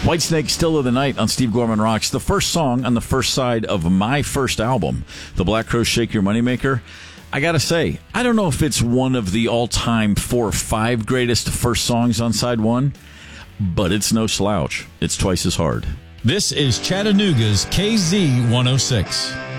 Whitesnake, Still of the Night on Steve Gorman Rocks. The first song on the first side of my first album, The Black Crowes Shake Your Moneymaker. I gotta say, I don't know if it's one of the all-time 4 or 5 greatest first songs on side one, but it's no slouch. It's twice as hard. This is Chattanooga's KZ 106.